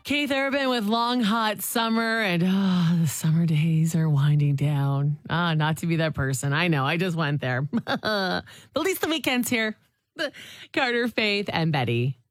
Keith Urban with Long Hot Summer, and the summer days are winding down. Not to be that person. I know, I just went there. But at least the weekend's here. Carter, Faith, and Betty.